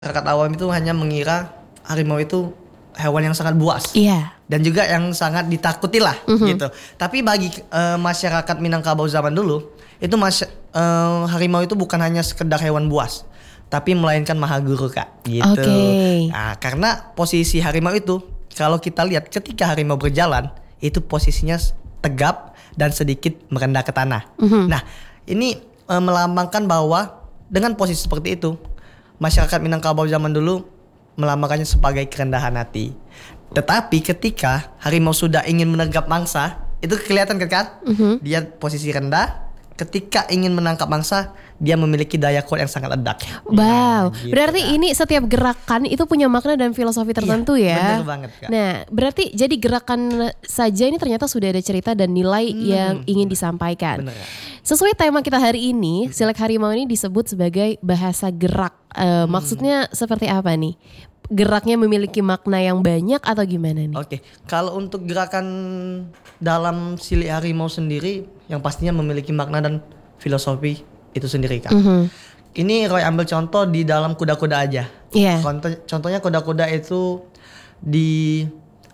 Masyarakat awam itu hanya mengira harimau itu hewan yang sangat buas. Iya. Dan juga yang sangat ditakuti lah gitu. Tapi bagi masyarakat Minangkabau zaman dulu, itu harimau itu bukan hanya sekedar hewan buas, tapi melainkan mahaguru, Kak. Gitu. Oke. Nah, karena posisi harimau itu, kalau kita lihat ketika harimau berjalan, itu posisinya tegap dan sedikit merendah ke tanah. Nah, ini melambangkan bahwa dengan posisi seperti itu, masyarakat Minangkabau zaman dulu melambangkannya sebagai kerendahan hati. Tetapi ketika harimau sudah ingin menergap mangsa, itu kelihatan kan? Dia posisi rendah. Ketika ingin menangkap mangsa, dia memiliki daya kuat yang sangat ledak. Wow, Gitu, berarti Kak. ini setiap gerakan itu punya makna dan filosofi tertentu ya. Bener banget, Kak. Nah, berarti jadi gerakan saja ini ternyata sudah ada cerita dan nilai yang ingin disampaikan. Bener, Kak. Sesuai tema kita hari ini, Silek Harimau ini disebut sebagai bahasa gerak. Maksudnya seperti apa nih? Geraknya memiliki makna yang banyak atau gimana nih? Oke, kalau untuk gerakan dalam Silek Harimau sendiri, yang pastinya memiliki makna dan filosofi itu sendiri, Kak. Ini Roy ambil contoh di dalam kuda-kuda aja. Iya. Contohnya kuda-kuda itu di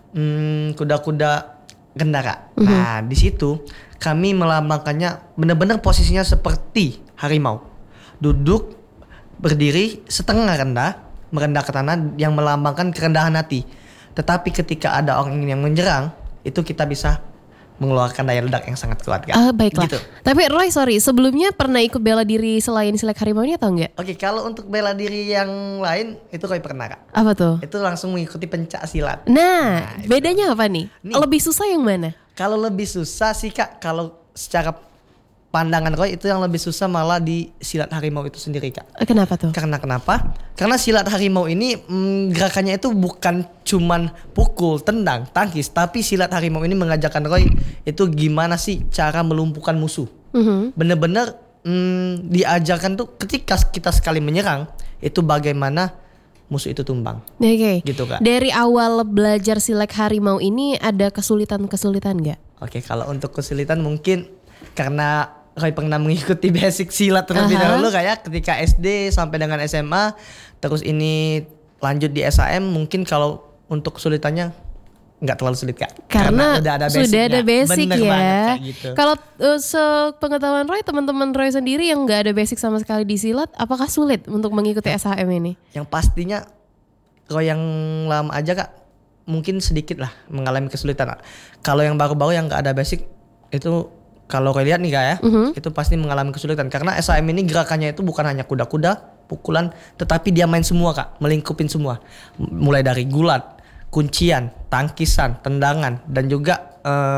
kuda-kuda gendara. Nah, di situ kami melambangkannya benar-benar posisinya seperti harimau. Duduk, berdiri setengah rendah, merendah ke tanah yang melambangkan kerendahan hati. Tetapi ketika ada orang yang menyerang, itu kita bisa mengeluarkan daya ledak yang sangat kuat, Kak. Baiklah. Gitu. Tapi Roy, sorry, sebelumnya pernah ikut bela diri selain Silek Harimau ini atau enggak? Oke, kalau untuk bela diri yang lain itu Roy pernah, Kak. Apa tuh? Itu langsung mengikuti pencak silat. Nah, itu. bedanya apa nih? Nih. Lebih susah yang mana? Kalau lebih susah sih, Kak, kalau secara pandangan Roy itu yang lebih susah malah di silat harimau itu sendiri, Kak. Kenapa tuh? Karena kenapa? Karena silat harimau ini gerakannya itu bukan cuman pukul, tendang, tangkis, tapi silat harimau ini mengajarkan Roy itu gimana sih cara melumpuhkan musuh. Bener-bener diajarkan tuh ketika kita sekali menyerang itu bagaimana musuh itu tumbang. Oke. Gitu, Kak. Dari awal belajar Silek Harimau ini ada kesulitan-kesulitan nggak? Oke, kalau untuk kesulitan mungkin karena Roy pernah mengikuti basic silat terlebih dahulu kayak ketika SD sampai dengan SMA, terus ini lanjut di SAM, mungkin kalau untuk kesulitannya nggak terlalu sulit, Kak. Karena udah ada sudah ada basic Bener ya. banget, kayak gitu. Kalau sepengetahuan Roy, teman-teman Roy sendiri yang nggak ada basic sama sekali di silat, apakah sulit untuk mengikuti SHM ini? Yang pastinya Roy yang lama aja, Kak, mungkin sedikit lah mengalami kesulitan. Kalau yang baru-baru yang nggak ada basic itu kalau Roy lihat nih, Kak, ya, itu pasti mengalami kesulitan karena SHM ini gerakannya itu bukan hanya kuda-kuda, pukulan, tetapi dia main semua, Kak, melingkupin semua. Mulai dari gulat, kuncian, tangkisan, tendangan, dan juga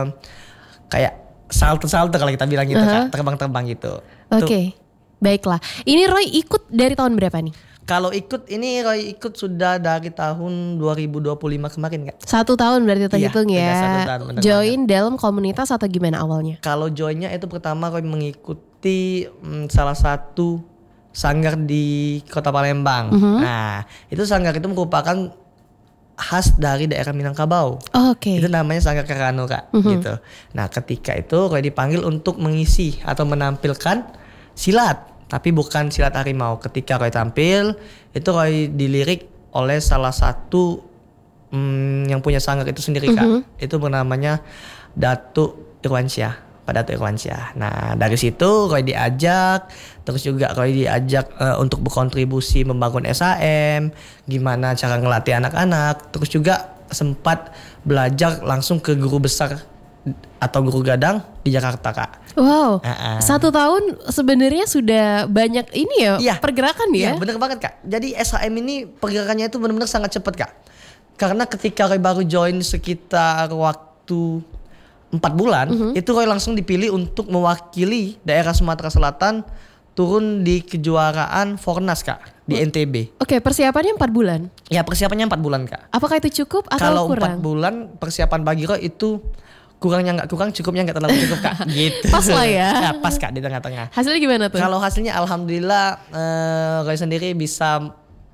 kayak salto-salto kalau kita bilang gitu, Kak, terbang-terbang gitu. Oke, baiklah. Ini Roy ikut dari tahun berapa nih? Kalau ikut ini Roy ikut sudah dari tahun 2025 kemarin, Kak. 1 tahun berarti terhitung Iya, ya. udah 1 tahun, bener Join dalam komunitas atau gimana awalnya? Kalau joinnya itu pertama Roy mengikuti salah satu sanggar di Kota Palembang. Nah, itu sanggar itu merupakan khas dari daerah Minangkabau. Oke. Itu namanya Sanggar Karano, Kak, gitu. Nah, ketika itu Roy dipanggil untuk mengisi atau menampilkan silat, tapi bukan silat harimau. Ketika Roy tampil, itu Roy dilirik oleh salah satu yang punya sanggar itu sendiri, Kak. Itu bernamanya Datuk Irwansyah, Pak Datuk Irwansyah. Nah, dari situ Roy diajak, terus juga Roy diajak untuk berkontribusi membangun SHM, gimana cara ngelatih anak-anak, terus juga sempat belajar langsung ke guru besar atau guru gadang di Jakarta, Kak. Wow, 1 tahun sebenarnya sudah banyak ini ya, Iya. pergerakan ya. Iya, bener banget, Kak. Jadi SHM ini pergerakannya itu benar-benar sangat cepat, Kak. Karena ketika Roy baru join sekitar waktu 4 bulan, itu Roy langsung dipilih untuk mewakili daerah Sumatera Selatan turun di kejuaraan Fornas, Kak, di NTB. Oke, persiapannya 4 bulan. Ya, persiapannya 4 bulan, Kak. Apakah itu cukup atau Kalau 4 kurang? bulan persiapan bagi Roy itu kurangnya nggak kurang, cukupnya nggak terlalu cukup, Kak. Gitu. Pas lah ya. Ya, pas, Kak, di tengah-tengah. Hasilnya gimana tuh? Kalau hasilnya alhamdulillah Roy sendiri bisa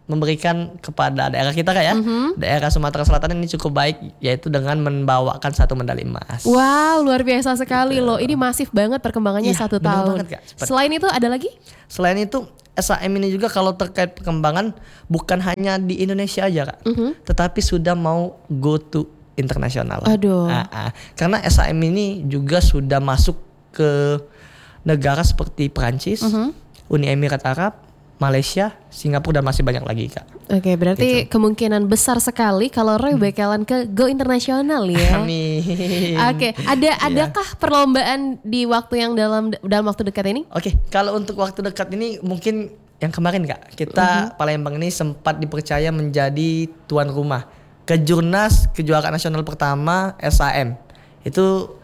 memberikan kepada daerah kita Kak ya. Daerah Sumatera Selatan ini cukup baik, yaitu dengan membawakan 1 medali emas. Wow, luar biasa sekali loh. Ini masif banget perkembangannya Iya, 1 bener tahun. banget, Kak. Cepet. Selain itu ada lagi? Selain itu SHM ini juga kalau terkait perkembangan bukan hanya di Indonesia aja Kak, tetapi sudah mau go to internasional. Aduh. Karena SHM ini juga sudah masuk ke negara seperti Perancis, Uni Emirat Arab, Malaysia, Singapura dan masih banyak lagi Kak. Oke, berarti kemungkinan besar sekali kalau Roy bakalan ke go internasional ya. Amin. Oke, adakah perlombaan di waktu yang dalam waktu dekat ini? Oke, kalau untuk waktu dekat ini mungkin yang kemarin Kak, kita Palembang ini sempat dipercaya menjadi tuan rumah Kejurnas kejuaraan nasional pertama SHM. Itu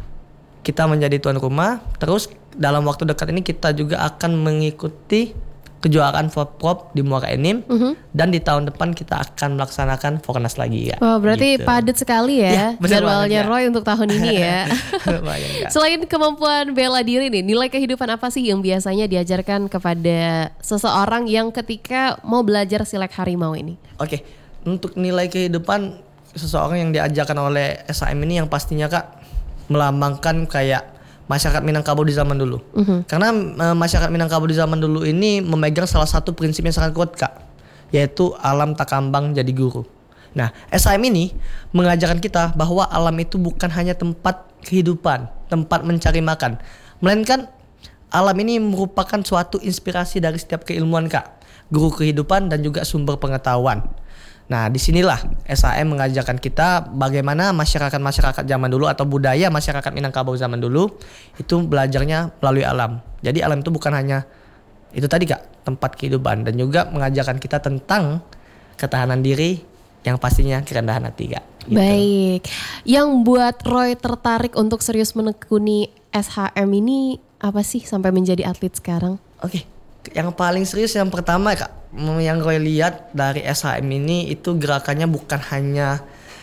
kita menjadi tuan rumah. Terus dalam waktu dekat ini kita juga akan mengikuti kejuaraan Forprov di Muara Enim, dan di tahun depan kita akan melaksanakan Fornas lagi ya. Oh, berarti Gitu. padat sekali ya, bener jadwalnya banget, Roy untuk tahun ini ya. Lumayan, Kak. Selain kemampuan bela diri nih, nilai kehidupan apa sih yang biasanya diajarkan kepada seseorang yang ketika mau belajar silat harimau ini? Oke, untuk nilai kehidupan seseorang yang diajarkan oleh SHM ini yang pastinya Kak melambangkan kayak masyarakat Minangkabau di zaman dulu. Karena masyarakat Minangkabau di zaman dulu ini memegang salah satu prinsip yang sangat kuat Kak, yaitu alam tak kambang jadi guru. Nah, SHM ini mengajarkan kita bahwa alam itu bukan hanya tempat kehidupan, tempat mencari makan, melainkan alam ini merupakan suatu inspirasi dari setiap keilmuan Kak, guru kehidupan dan juga sumber pengetahuan. Nah, disinilah SHM mengajarkan kita bagaimana masyarakat zaman dulu atau budaya masyarakat Minangkabau zaman dulu itu belajarnya melalui alam. Jadi alam itu bukan hanya itu tadi Kak, tempat kehidupan, dan juga mengajarkan kita tentang ketahanan diri yang pastinya kerendahan hati Kak. Gitu. Baik, yang buat Roy tertarik untuk serius menekuni SHM ini apa sih sampai menjadi atlet sekarang? Oke, yang paling serius yang pertama Kak, yang Roy lihat dari SHM ini itu gerakannya bukan hanya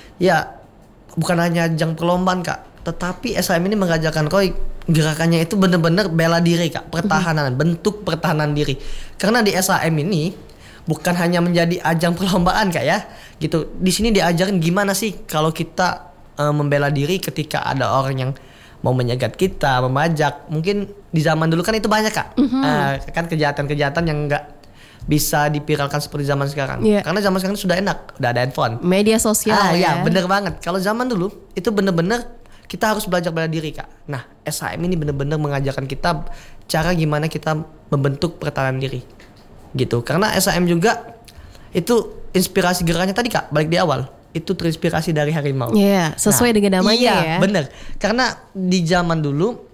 ajang perlombaan Kak, tetapi SHM ini mengajarkan Roy gerakannya itu benar-benar bela diri Kak, pertahanan, bentuk pertahanan diri. Karena di SHM ini bukan hanya menjadi ajang perlombaan Kak ya, gitu. Di sini diajarin gimana sih kalau kita membela diri ketika ada orang yang mau menyegat kita, memajak. Mungkin di zaman dulu kan itu banyak Kak, kan kejahatan-kejahatan yang nggak bisa dipiralkan seperti zaman sekarang. Karena zaman sekarang sudah enak, udah ada handphone, media sosial ya. Ya bener banget. Kalau zaman dulu itu bener-bener kita harus belajar bela diri Kak. Nah, SHM ini bener-bener mengajarkan kita cara gimana kita membentuk pertahanan diri, gitu. Karena SHM juga itu inspirasi gerakannya tadi Kak, balik di awal itu terinspirasi dari harimau. Iya, sesuai dengan namanya ya. Bener. Karena di zaman dulu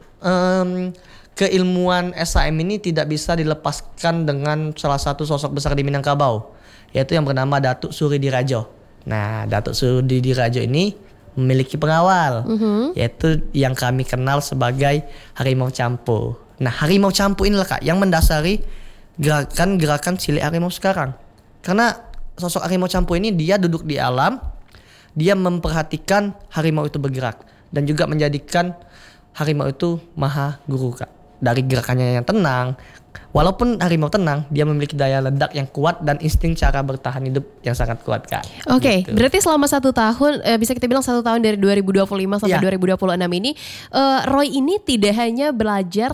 keilmuan SHM ini tidak bisa dilepaskan dengan salah satu sosok besar di Minangkabau, yaitu yang bernama Datuk Suri Dirajo. Nah, Datuk Suri Dirajo ini memiliki pengawal, yaitu yang kami kenal sebagai Harimau Campu. Nah, Harimau Campu inilah Kak yang mendasari gerakan-gerakan cilik harimau sekarang. Karena sosok Harimau Campu ini dia duduk di alam, dia memperhatikan harimau itu bergerak, dan juga menjadikan harimau itu maha guru Kak. Dari gerakannya yang tenang, walaupun harimau tenang, dia memiliki daya ledak yang kuat dan insting cara bertahan hidup yang sangat kuat Kak. Oke, Gitu. berarti selama 1 tahun, bisa kita bilang 1 tahun dari 2025 sampai 2026 ini, Roy ini tidak hanya belajar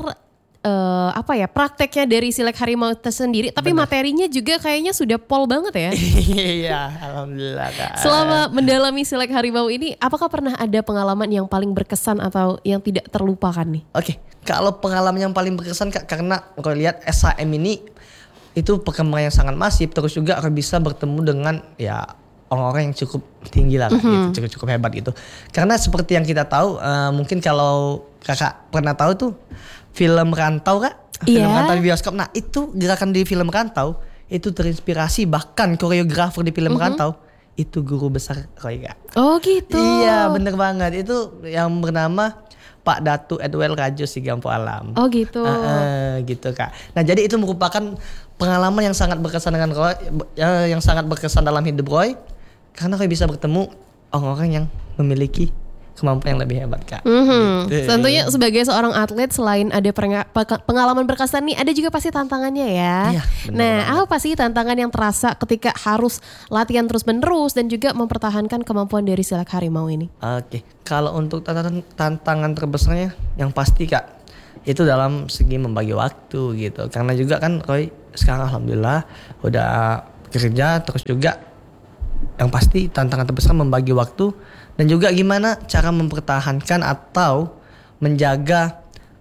prakteknya dari silat harimau tersendiri, tapi materinya juga kayaknya sudah pol banget ya. Iya, alhamdulillah Kak. Selama mendalami silat harimau ini, apakah pernah ada pengalaman yang paling berkesan atau yang tidak terlupakan nih? Oke, kalau pengalaman yang paling berkesan Kak, karena kalau lihat SHM ini itu perkembangan yang sangat masif, terus juga aku bisa bertemu dengan ya orang-orang yang cukup tinggi lah Kak, gitu, cukup hebat gitu. Karena seperti yang kita tahu, mungkin kalau Kakak pernah tahu tuh film Rantau Kak, film Rantau di bioskop. Nah, itu gerakan di film Rantau itu terinspirasi, bahkan koreografer di film Rantau itu guru besar Roy Kak. Oh gitu. Iya, bener banget. Itu yang bernama Pak Datu Edwel Rajo Sigampo Alam. Oh gitu. Gitu Kak. Nah, jadi itu merupakan pengalaman yang sangat berkesan dengan Roy, yang sangat berkesan dalam hidup Roy, karena Roy bisa bertemu orang-orang yang memiliki kemampuan yang lebih hebat Kak. Gitu. Tentunya sebagai seorang atlet selain ada pengalaman berkesan nih, ada juga pasti tantangannya ya. Iya, benar Nah, banget. apa sih tantangan yang terasa ketika harus latihan terus-menerus dan juga mempertahankan kemampuan dari Silat Harimau ini? Oke, kalau untuk tantangan terbesarnya yang pasti Kak, itu dalam segi membagi waktu gitu. Karena juga kan Roy sekarang alhamdulillah udah kerja, terus juga yang pasti tantangan terbesar membagi waktu dan juga gimana cara mempertahankan atau menjaga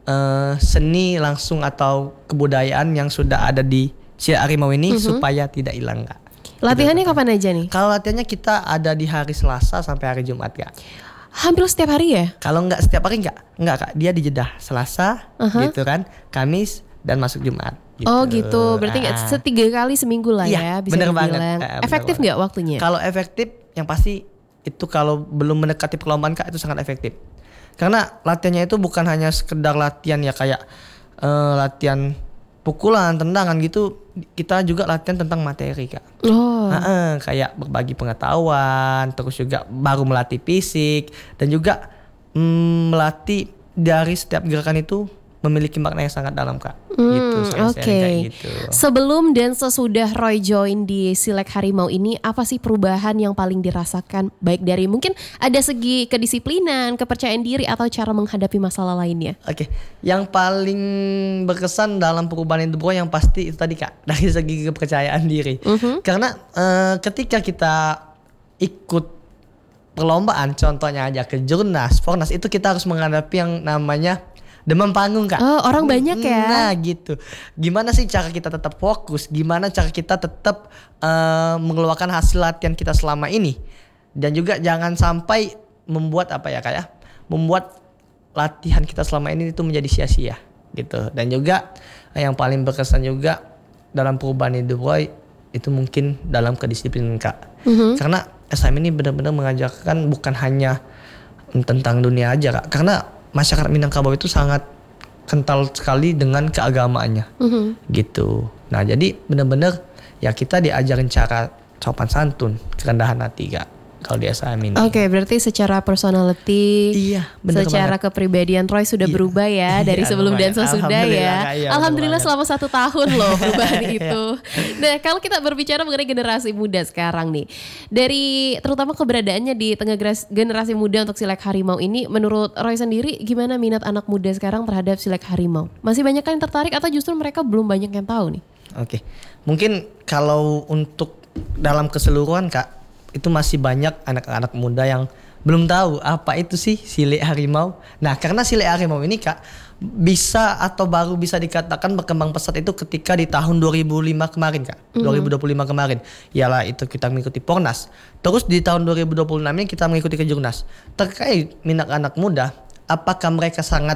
seni langsung atau kebudayaan yang sudah ada di Silat Harimau ini supaya tidak hilang Kak. Latihannya kapan aja nih? Kalau latihannya kita ada di hari Selasa sampai hari Jumat Kak. Hampir setiap hari ya? Kalau nggak setiap hari nggak Kak. Dia dijedah Selasa gitu kan, Kamis dan masuk Jumat. Gitu. Oh gitu, berarti setiga kali seminggu lah Iya, ya bisa bener dibilang. banget. Efektif nggak waktunya? Kalau efektif, yang pasti itu kalau belum mendekati perlombaan Kak itu sangat efektif. Karena latihannya itu bukan hanya sekedar latihan ya kayak latihan pukulan, tendangan gitu. Kita juga latihan tentang materi Kak. Oh. Kayak berbagi pengetahuan, terus juga baru melatih fisik dan juga melatih dari setiap gerakan itu memiliki makna yang sangat dalam Kak. Gitu, Oke. kayak gitu. Sebelum dan sesudah Roy join di Silat Harimau ini, apa sih perubahan yang paling dirasakan? Baik dari mungkin ada segi kedisiplinan, kepercayaan diri atau cara menghadapi masalah lainnya. Oke, yang paling berkesan dalam perubahan itu yang pasti itu tadi Kak, dari segi kepercayaan diri. Karena ketika kita ikut perlombaan, contohnya aja ke Jurnas, Fornas, itu kita harus menghadapi yang namanya demam panggung Kak. Oh, orang banyak ya. Nah gitu. Gimana sih cara kita tetap fokus? Gimana cara kita tetap mengeluarkan hasil latihan kita selama ini? Dan juga jangan sampai membuat apa ya Kak ya? Membuat latihan kita selama ini itu menjadi sia-sia gitu. Dan juga yang paling berkesan juga dalam perubahan hidup Roy itu mungkin dalam kedisiplinan Kak. Karena SM ini benar-benar mengajarkan bukan hanya tentang dunia aja Kak. Karena masyarakat Minangkabau itu sangat kental sekali dengan keagamaannya, gitu. Nah jadi benar-benar ya kita diajarin cara sopan santun, kerendahan hati Kak. Kalau di SM ini. Oke, berarti secara personality, Iya, bener secara banget. kepribadian Roy sudah berubah ya dari Iya, sebelum dan lumayan. sesudah Alhamdulillah, ya. Kak, iya, Alhamdulillah bener selama 1 tahun loh perubahan itu. Nah, kalau kita berbicara mengenai generasi muda sekarang nih, dari terutama keberadaannya di tengah generasi muda untuk Silat Harimau ini, menurut Roy sendiri gimana minat anak muda sekarang terhadap Silat Harimau? Masih banyak yang tertarik atau justru mereka belum banyak yang tahu nih? Oke, mungkin kalau untuk dalam keseluruhan Kak, itu masih banyak anak-anak muda yang belum tahu apa itu sih Silat Harimau. Nah karena Silat Harimau ini Kak bisa atau baru bisa dikatakan berkembang pesat itu ketika di tahun 2005 kemarin Kak. 2025 kemarin. Ialah itu kita mengikuti Pornas. Terus di tahun 2026 ini kita mengikuti Kejurnas. Terkait minat anak muda, apakah mereka sangat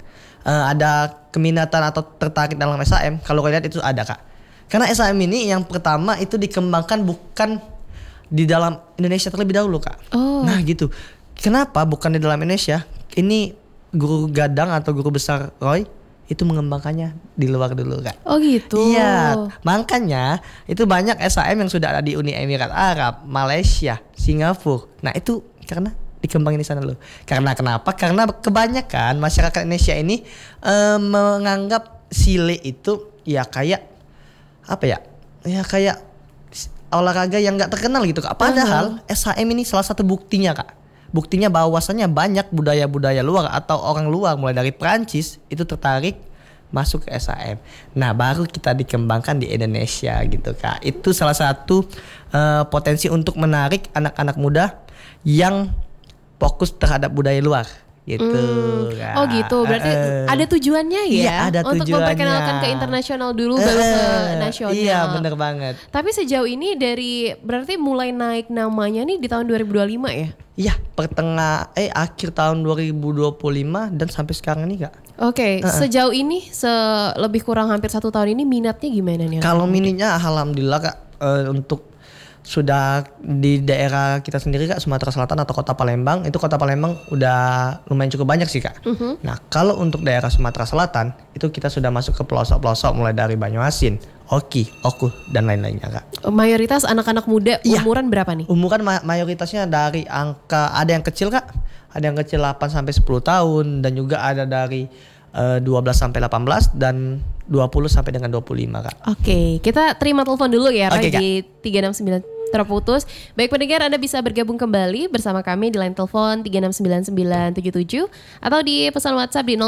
ada keminatan atau tertarik dalam SAM? Kalau kalian lihat itu ada Kak. Karena SAM ini yang pertama itu dikembangkan bukan di dalam Indonesia terlebih dahulu Kak. Nah gitu. Kenapa bukan di dalam Indonesia? Ini guru gadang atau guru besar Roy itu mengembangkannya di luar dulu Kak. Oh gitu. Iya, makanya itu banyak SAM yang sudah ada di Uni Emirat Arab, Malaysia, Singapura. Nah itu karena dikembangin di sana dulu. Karena kenapa? Karena kebanyakan masyarakat Indonesia ini menganggap silat itu ya kayak apa ya? Ya kayak olahraga yang nggak terkenal gitu Kak. Padahal SHM ini salah satu buktinya Kak. Buktinya bahwasannya banyak budaya-budaya luar atau orang luar mulai dari Prancis itu tertarik masuk ke SHM. Nah baru kita dikembangkan di Indonesia gitu Kak. Itu salah satu potensi untuk menarik anak-anak muda yang fokus terhadap budaya luar. Gitu Kak. Oh gitu, berarti ada tujuannya ya? Iya, ada untuk tujuannya. memperkenalkan ke internasional dulu baru ke nasional. Iya bener banget. Tapi sejauh ini dari berarti mulai naik namanya nih di tahun 2025 ya? Iya akhir tahun 2025 dan sampai sekarang ini Kak. Oke, sejauh ini lebih kurang hampir 1 tahun ini minatnya gimana nih? Kalau minatnya alhamdulillah Kak, untuk sudah di daerah kita sendiri Kak, Sumatera Selatan atau Kota Palembang, itu Kota Palembang udah lumayan cukup banyak sih Kak. Nah kalau untuk daerah Sumatera Selatan itu kita sudah masuk ke pelosok-pelosok mulai dari Banyuasin, Oki, Oku dan lain-lainnya Kak. Mayoritas anak-anak muda Iya. umuran berapa nih? Umuran mayoritasnya dari angka ada yang kecil Kak, ada yang kecil 8 sampai 10 tahun dan juga ada dari 12 sampai 18 dan 20 sampai dengan 25 Kak. Oke, kita terima telepon dulu ya Roy Oke, Kak. di 369 terputus. Baik pendengar, Anda bisa bergabung kembali bersama kami di line telepon 369977 atau di pesan WhatsApp di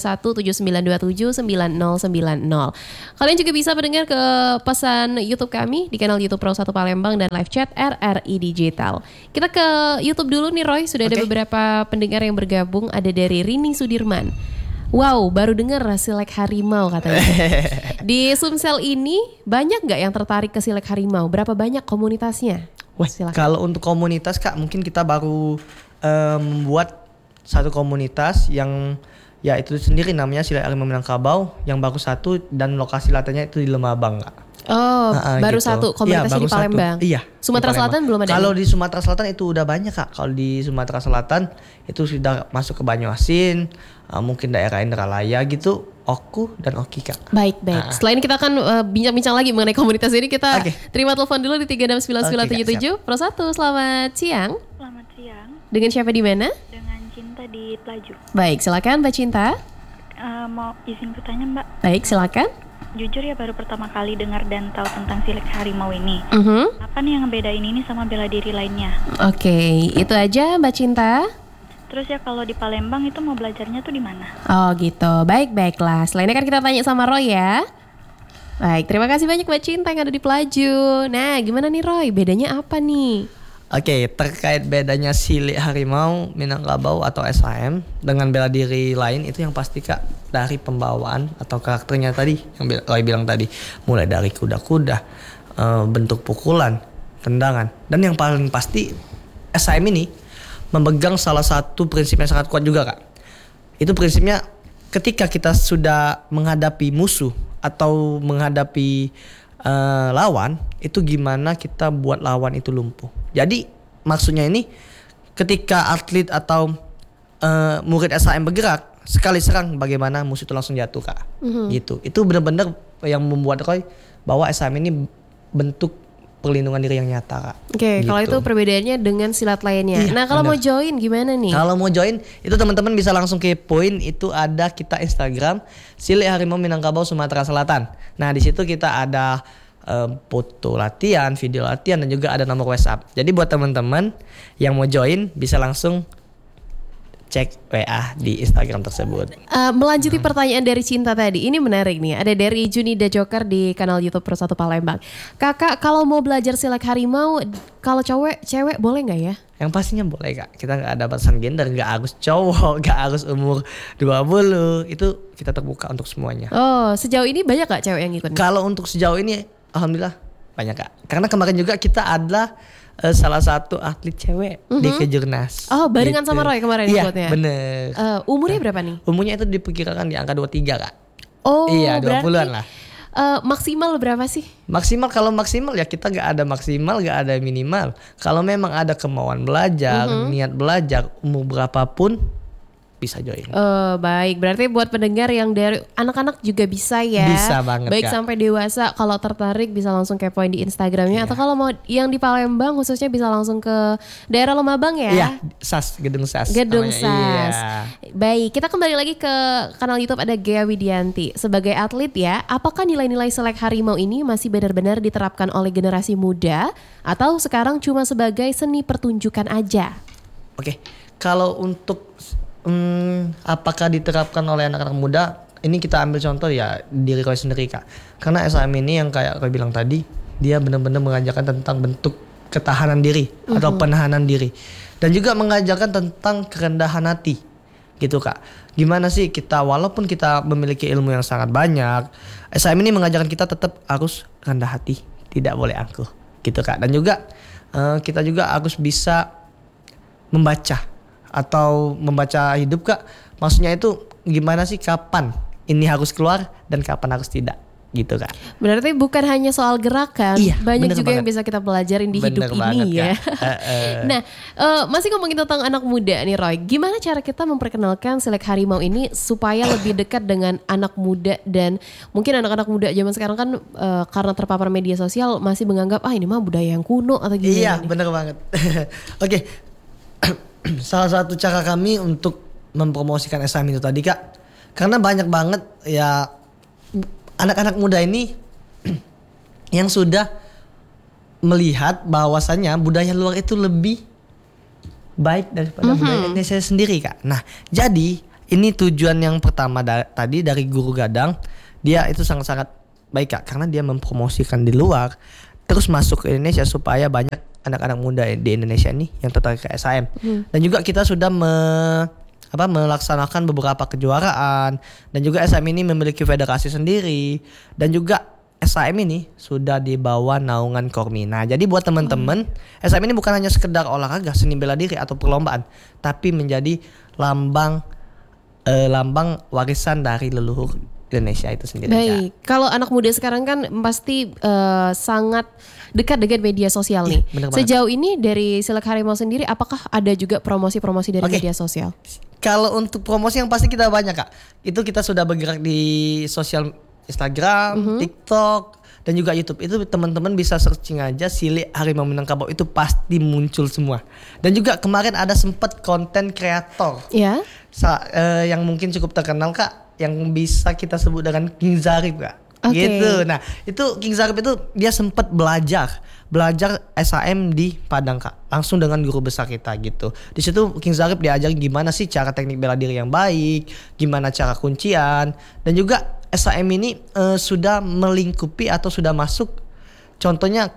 082179279090. Kalian juga bisa mendengar ke pesan YouTube kami di kanal YouTube Pro 1 Palembang dan live chat RRI Digital. Kita ke YouTube dulu nih Roy, sudah ada Oke. beberapa pendengar yang bergabung, ada dari Rini Sudirman. Wow, baru dengar silek harimau katanya. Di Sumsel ini banyak nggak yang tertarik ke silek harimau? Berapa banyak komunitasnya? Wah, Silakan. kalau untuk komunitas Kak, mungkin kita baru membuat satu komunitas yang ya itu sendiri namanya Silek Harimau Minangkabau yang baru satu dan lokasi latihannya itu di Lemabang Kak. Oh, baru Gitu. satu komunitasnya Iya, di baru satu. Palembang. Iya. Sumatera di Palembang. Selatan belum ada. Kalau nih? di Sumatera Selatan itu udah banyak Kak. Kalau di Sumatera Selatan itu sudah masuk ke Banyuasin, mungkin daerah Indralaya gitu, Oku dan Oki Kak. Baik. Setelah ini kita akan bincang-bincang lagi mengenai komunitas ini. Kita Oke. terima telepon dulu di 369977. Pro 1, selamat siang. Selamat siang, Dengan siapa di mana? dengan Cinta di Pelaju. Baik, silakan Mbak Cinta. Mau izin bertanya Mbak, Baik, silakan. jujur ya baru pertama kali dengar dan tahu tentang silek harimau ini. Mhm. Apa nih yang ngebedain ini sama bela diri lainnya? Oke, itu aja Mbak Cinta. Terus ya kalau di Palembang itu mau belajarnya tuh di mana? Oh gitu, baiklah. Selainnya kan kita tanya sama Roy ya. Baik, terima kasih banyak Mbak Cinta yang ada di Pelaju. Nah, gimana nih Roy, bedanya apa nih? Oke, terkait bedanya Silek Harimau Minangkabau atau SHM dengan bela diri lain itu yang pasti Kak dari pembawaan atau karakternya tadi yang Roy bilang tadi, mulai dari kuda-kuda, bentuk pukulan, tendangan, dan yang paling pasti SHM ini memegang salah satu prinsip yang sangat kuat juga Kak. Itu prinsipnya ketika kita sudah menghadapi musuh atau menghadapi lawan, itu gimana kita buat lawan itu lumpuh. Jadi maksudnya ini ketika atlet atau murid SHM bergerak, sekali serang bagaimana musuh itu langsung jatuh Kak. Gitu. Itu benar-benar yang membuat Roy bahwa SHM ini bentuk perlindungan diri yang nyata Kak. Oke, kalau itu Gitu. perbedaannya dengan silat lainnya. Iya, Nah, kalau benar. mau join gimana nih? Kalau mau join itu teman-teman bisa langsung kepoin, itu ada kita Instagram Silek Harimau Minangkabau Sumatera Selatan. Nah di situ kita ada foto latihan, video latihan dan juga ada nomor WhatsApp. Jadi buat teman-teman yang mau join bisa langsung cek WA di Instagram tersebut. Melanjuti pertanyaan dari Cinta tadi, ini menarik nih. Ada dari Junida Joker di kanal YouTube Pro 1 Palembang. Kakak, kalau mau belajar silek harimau, kalau cewek boleh nggak ya? Yang pastinya boleh Kak. Kita nggak ada batasan gender, nggak harus cowok, nggak harus umur 20. Itu kita terbuka untuk semuanya. Oh, sejauh ini banyak gak cewek yang ikut? Kalau untuk sejauh ini alhamdulillah banyak Kak. Karena kemarin juga kita adalah salah satu atlet cewek di Kejurnas. Oh, barengan sama Roy kemarin iya, ikutnya? bener. Umurnya berapa nih? Umurnya itu diperkirakan di angka 23 Kak. Oh, Iya, 20-an berarti lah. Maksimal berapa sih? Maksimal, kalau maksimal ya kita gak ada maksimal, gak ada minimal. Kalau memang ada kemauan belajar, niat belajar, umur berapapun bisa join. Baik, berarti buat pendengar yang dari anak-anak juga bisa ya. Bisa banget, baik Kak. sampai dewasa, kalau tertarik bisa langsung kepoin di Instagramnya. Atau kalau mau yang di Palembang khususnya bisa langsung ke daerah Lemabang ya. Iya, SAS, Gedung SAS. Gedung namanya. SAS. Iya. Baik, kita kembali lagi ke kanal YouTube ada Gea Widianti. Sebagai atlet ya, apakah nilai-nilai silek harimau ini masih benar-benar diterapkan oleh generasi muda atau sekarang cuma sebagai seni pertunjukan aja? Oke, kalau untuk apakah diterapkan oleh anak-anak muda, ini kita ambil contoh ya diri Roy sendiri Kak. Karena SHM ini yang kayak Roy bilang tadi, dia benar-benar mengajarkan tentang bentuk ketahanan diri atau penahanan diri. Dan juga mengajarkan tentang kerendahan hati gitu Kak. Gimana sih kita walaupun kita memiliki ilmu yang sangat banyak, SHM ini mengajarkan kita tetap harus rendah hati, tidak boleh angkuh gitu Kak. Dan juga kita juga harus bisa membaca atau membaca hidup Kak. Maksudnya itu gimana sih kapan ini harus keluar dan kapan harus tidak gitu Kak. Berarti bukan hanya soal gerakan, Iya, banyak bener juga yang banget. bisa kita pelajarin di hidup Bener banget, ini ya. Kak. Nah, masih ngomongin tentang anak muda nih Roy. Gimana cara kita memperkenalkan silek harimau ini supaya lebih dekat dengan anak muda, dan mungkin anak-anak muda zaman sekarang kan karena terpapar media sosial masih menganggap ini mah budaya yang kuno atau gimana Iya, nih? bener banget. Oke. salah satu cara kami untuk mempromosikan SHM itu tadi Kak, karena banyak banget ya anak-anak muda ini yang sudah melihat bahwasannya budaya luar itu lebih baik daripada budaya Indonesia sendiri Kak. Nah jadi ini tujuan yang pertama tadi dari Guru Gadang, dia itu sangat-sangat baik Kak, karena dia mempromosikan di luar terus masuk ke Indonesia supaya banyak anak-anak muda di Indonesia ini yang tertarik ke SHM. Dan juga kita sudah melaksanakan beberapa kejuaraan, dan juga SHM ini memiliki federasi sendiri, dan juga SHM ini sudah di bawah naungan Kormi. Nah, jadi buat teman-teman, SHM ini bukan hanya sekedar olahraga, seni bela diri atau perlombaan, tapi menjadi lambang warisan dari leluhur Indonesia itu sendiri. Baik, kalau anak muda sekarang kan pasti sangat dekat dengan media sosial nih. Sejauh ini dari Silat Harimau sendiri, apakah ada juga promosi-promosi dari media sosial? Kalau untuk promosi yang pasti kita banyak Kak. Itu kita sudah bergerak di sosial Instagram, TikTok, dan juga YouTube. Itu teman-teman bisa searching aja Silat Harimau Minangkabau, itu pasti muncul semua. Dan juga kemarin ada sempat konten kreator yang mungkin cukup terkenal Kak, yang bisa kita sebut dengan King Zarif Kak. Gitu. Nah, itu King Zarif itu dia sempat belajar SHM di Padang Kak, langsung dengan guru besar kita gitu. Di situ King Zarif diajarin gimana sih cara teknik bela diri yang baik, gimana cara kuncian, dan juga SHM ini sudah melingkupi atau sudah masuk. Contohnya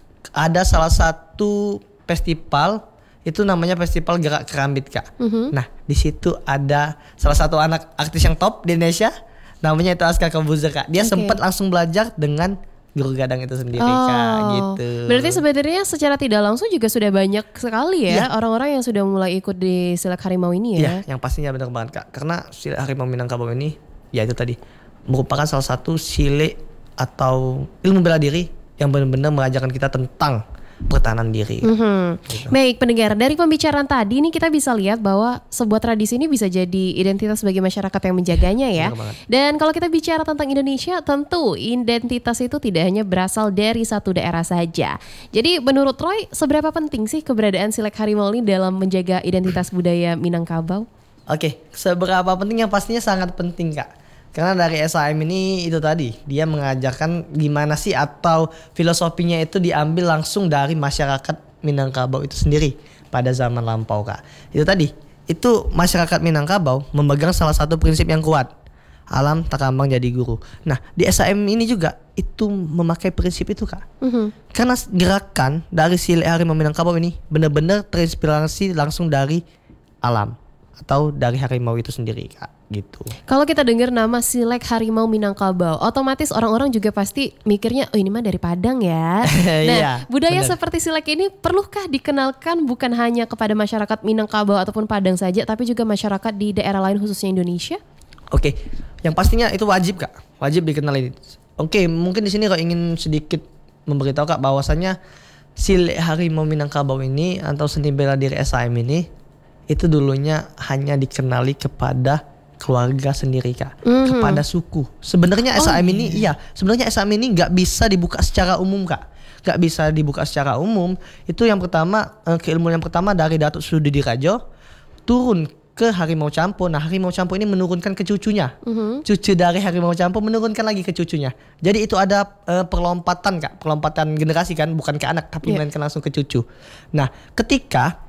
ada salah satu festival, itu namanya Festival Gerak Kerambit Kak. Nah di situ ada salah satu anak artis yang top di Indonesia, namanya itu Aska Komposer Kak. Dia sempat langsung belajar dengan Guru Gadang itu sendiri Kak gitu. Berarti sebenarnya secara tidak langsung juga sudah banyak sekali ya orang-orang yang sudah mulai ikut di Silat Harimau ini ya. Iya, yang pastinya benar banget Kak. Karena Silat Harimau Minangkabau ini ya itu tadi merupakan salah satu silat atau ilmu bela diri yang benar-benar mengajarkan kita tentang pertahanan diri. Gitu. Baik pendengar, dari pembicaraan tadi nih kita bisa lihat bahwa sebuah tradisi ini bisa jadi identitas bagi masyarakat yang menjaganya ya. Dan kalau kita bicara tentang Indonesia, tentu identitas itu tidak hanya berasal dari satu daerah saja. Jadi menurut Roy, seberapa penting sih keberadaan Silat Harimau ini dalam menjaga identitas budaya Minangkabau? Oke, seberapa penting, yang pastinya sangat penting Kak. Karena dari SHM ini itu tadi dia mengajarkan gimana sih, atau filosofinya itu diambil langsung dari masyarakat Minangkabau itu sendiri pada zaman lampau Kak. Itu tadi, itu masyarakat Minangkabau memegang salah satu prinsip yang kuat, alam tak kambang jadi guru. Nah di SHM ini juga itu memakai prinsip itu Kak. Karena gerakan dari Silat Harimau Minangkabau ini benar-benar terinspirasi langsung dari alam atau dari harimau itu sendiri Kak gitu. Kalau kita dengar nama Silat Harimau Minangkabau, otomatis orang-orang juga pasti mikirnya, oh ini mah dari Padang ya. Nah, budaya seperti silat ini perlukah dikenalkan bukan hanya kepada masyarakat Minangkabau ataupun Padang saja, tapi juga masyarakat di daerah lain khususnya Indonesia? Oke, yang pastinya itu wajib Kak, wajib dikenalin. Oke, mungkin di sini kalau ingin sedikit memberitahu Kak bahwasannya Silat Harimau Minangkabau ini atau seni bela diri SHM ini itu dulunya hanya dikenali kepada keluarga sendiri Kak, kepada suku. Sebenarnya SHM ini sebenarnya SHM ini nggak bisa dibuka secara umum Kak, nggak bisa dibuka secara umum. Itu yang pertama, keilmuan yang pertama dari Datuk Sudi Dirajo turun ke Harimau Campo. Nah Harimau Campo ini menurunkan ke cucunya, cucu dari Harimau Campo menurunkan lagi ke cucunya. Jadi itu ada perlompatan Kak, perlompatan generasi kan, bukan ke anak tapi melainkan langsung ke cucu. Nah ketika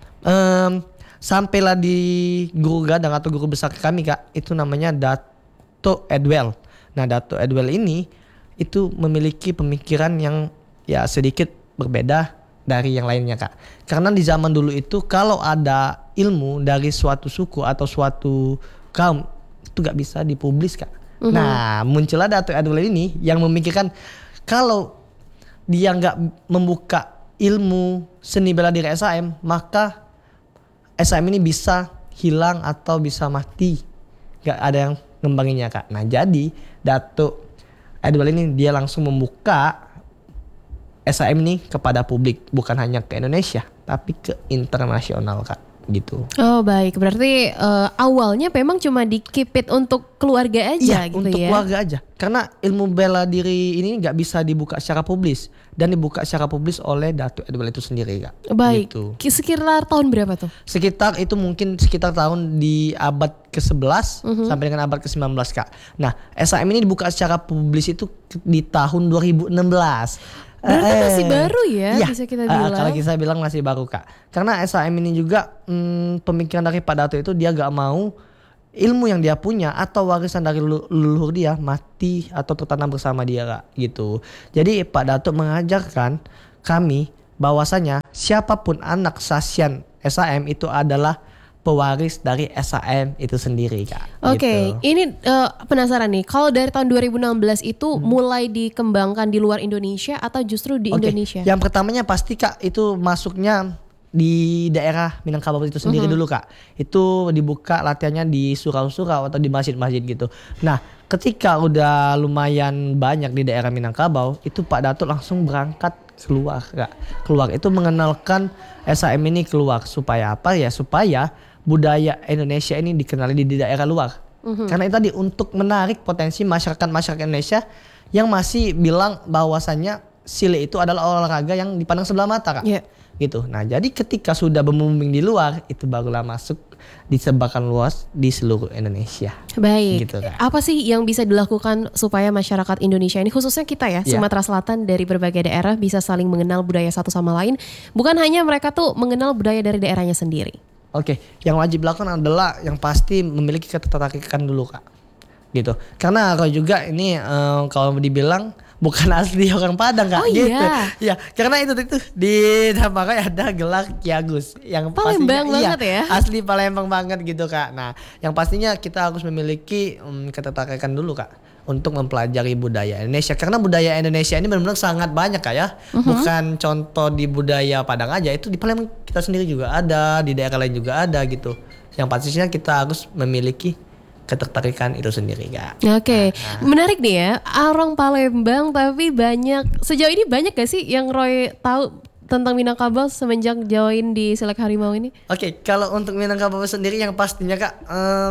sampailah di Guru Gadang atau guru besar kami Kak, itu namanya Dato Edwell. Nah Dato Edwell ini itu memiliki pemikiran yang ya sedikit berbeda dari yang lainnya Kak. Karena di zaman dulu itu kalau ada ilmu dari suatu suku atau suatu kaum itu gak bisa dipublis Kak. Nah muncullah Dato Edwell ini yang memikirkan kalau dia gak membuka ilmu seni bela diri SHM, maka SHM ini bisa hilang atau bisa mati, gak ada yang ngembanginnya Kak. Nah jadi Datuk Edwell ini dia langsung membuka SHM ini kepada publik, bukan hanya ke Indonesia tapi ke internasional Kak gitu. Oh baik, berarti awalnya memang cuma di keep it untuk keluarga aja gitu untuk ya? keluarga aja. Karena ilmu bela diri ini nggak bisa dibuka secara publis dan dibuka secara publis oleh Datuk Edwal itu sendiri Kak. Baik, Gitu. sekitar tahun berapa tuh? Sekitar itu mungkin sekitar tahun di abad ke-11 sampai dengan abad ke-19 Kak. Nah, SAM ini dibuka secara publis itu di tahun 2016. Berarti masih baru ya, Iya, bisa kita bilang. kalau kita bilang masih baru Kak. Karena SAM ini juga pemikiran dari Pak Dato itu dia gak mau ilmu yang dia punya atau warisan dari leluhur dia mati atau tertanam bersama dia Kak gitu. Jadi Pak Dato mengajarkan kami bahwasanya siapapun anak sasian SAM itu adalah pewaris dari SAM itu sendiri Kak. Oke, Gitu. ini penasaran nih. Kalau dari tahun 2016 itu mulai dikembangkan di luar Indonesia atau justru di Oke, Indonesia? yang pertamanya pasti Kak itu masuknya di daerah Minangkabau itu sendiri dulu Kak. Itu dibuka latihannya di surau-surau atau di masjid-masjid gitu. Nah, ketika udah lumayan banyak di daerah Minangkabau, itu Pak Datuk langsung berangkat keluar Kak. Keluar itu mengenalkan SAM ini keluar supaya apa ya? Supaya budaya Indonesia ini dikenali di daerah luar. Karena itu tadi untuk menarik potensi masyarakat Indonesia yang masih bilang bahwasannya silat itu adalah olahraga yang dipandang sebelah mata Kak. Iya. Gitu. Nah, jadi ketika sudah bermumbing di luar, itu barulah masuk disebarkan luas di seluruh Indonesia. Baik, Gitu, Kak. apa sih yang bisa dilakukan supaya masyarakat Indonesia ini, khususnya kita ya, Iya. Sumatera Selatan dari berbagai daerah bisa saling mengenal budaya satu sama lain. Bukan hanya mereka tuh mengenal budaya dari daerahnya sendiri. Oke, yang wajib dilakukan adalah yang pasti memiliki ketertarikan dulu Kak. Gitu. Karena kalau juga ini kalau dibilang bukan asli orang Padang Kak. Oh, gitu. iya? Iya, karena itu di Damai ada gelar Ki Agus yang Palembang pastinya, banget ya? asli Palembang banget gitu Kak. Nah, yang pastinya kita harus memiliki ketertarikan dulu Kak untuk mempelajari budaya Indonesia, karena budaya Indonesia ini benar-benar sangat banyak Kak ya. Bukan contoh di budaya Padang aja, itu di Palembang kita sendiri juga ada, di daerah lain juga ada gitu. Yang pastinya kita harus memiliki ketertarikan itu sendiri Kak. Oke, menarik nih ya, orang Palembang tapi sejauh ini banyak gak sih yang Roy tahu tentang Minangkabau semenjak join di Silat Harimau ini? Oke, kalau untuk Minangkabau sendiri yang pastinya Kak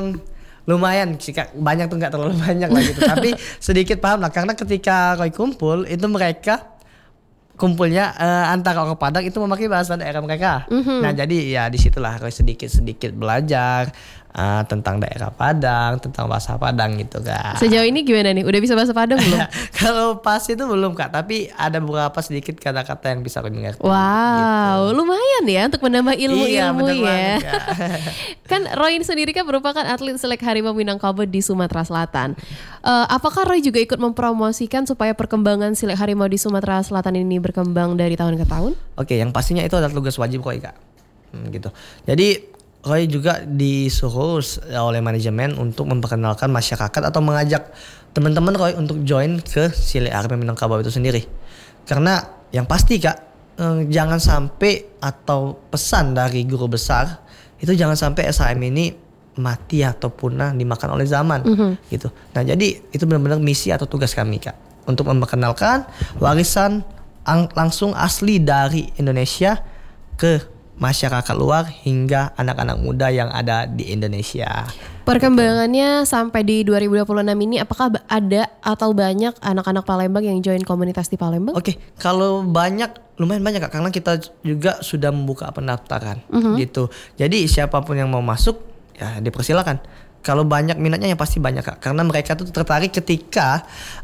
lumayan sih Kak, banyak tuh nggak terlalu banyak lah gitu. Tapi sedikit paham lah, karena ketika Roy kumpul itu mereka kumpulnya antara orang Padang itu memakai bahasa daerah mereka. Nah jadi ya disitulah Roy sedikit belajar tentang daerah Padang, tentang bahasa Padang gitu Kak. Sejauh ini gimana nih? Udah bisa bahasa Padang belum? Kalau pas itu belum Kak, tapi ada beberapa sedikit kata-kata yang bisa Roy mengerti. Wow, lumayan ya untuk menambah ilmu-ilmu Iya, bener ya. banget, Kak. Kan Roy sendiri kan merupakan atlet Silat Harimau Minangkabau di Sumatera Selatan. Apakah Roy juga ikut mempromosikan supaya perkembangan Silat Harimau di Sumatera Selatan ini berkembang dari tahun ke tahun? Oke, yang pastinya itu adalah tugas wajib Roy Kak. Gitu. Jadi Roy juga disuruh oleh manajemen untuk memperkenalkan masyarakat atau mengajak teman-teman Roy untuk join ke Silat Harimau Minangkabau itu sendiri. Karena yang pasti Kak, jangan sampai atau pesan dari guru besar itu jangan sampai SHM ini mati atau punah dimakan oleh zaman gitu. Nah, jadi itu benar-benar misi atau tugas kami Kak untuk memperkenalkan warisan langsung asli dari Indonesia ke masyarakat luar hingga anak-anak muda yang ada di Indonesia. Perkembangannya sampai di 2026 ini, apakah ada atau banyak anak-anak Palembang yang join komunitas di Palembang? Oke, kalau lumayan banyak Kak, karena kita juga sudah membuka pendaftaran gitu. Jadi siapapun yang mau masuk ya dipersilakan. Kalau banyak minatnya yang pasti banyak Kak, karena mereka tuh tertarik ketika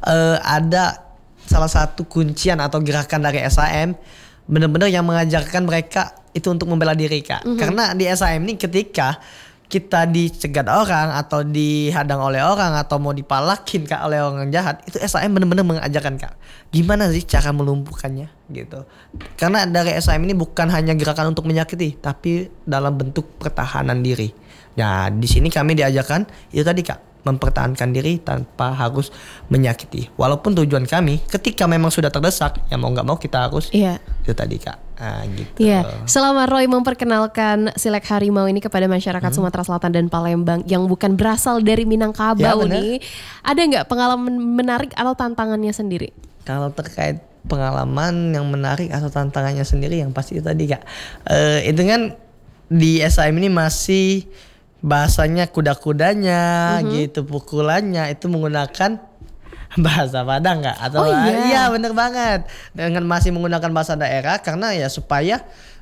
ada salah satu kuncian atau gerakan dari SAM benar-benar yang mengajarkan mereka itu untuk membela diri Kak. Karena di SAM ini ketika kita dicegat orang atau dihadang oleh orang atau mau dipalakin Kak oleh orang jahat, itu SAM benar-benar mengajarkan Kak gimana sih cara melumpuhkannya gitu. Karena dari SAM ini bukan hanya gerakan untuk menyakiti, tapi dalam bentuk pertahanan diri. Nah, di sini kami diajarkan itu tadi Kak, mempertahankan diri tanpa harus menyakiti. Walaupun tujuan kami ketika memang sudah terdesak, ya mau nggak mau kita harus itu tadi Kak. Gitu. Iya, selama Roy memperkenalkan Silat Harimau ini kepada masyarakat Sumatera Selatan dan Palembang yang bukan berasal dari Minangkabau nih, ada nggak pengalaman menarik atau tantangannya sendiri? Kalau terkait pengalaman yang menarik atau tantangannya sendiri, yang pasti itu tadi Kak, itu kan di SHM ini masih bahasanya kuda-kudanya gitu, pukulannya itu menggunakan bahasa Padang Kak, atau Oh, iya. iya bener banget, dengan masih menggunakan bahasa daerah karena ya supaya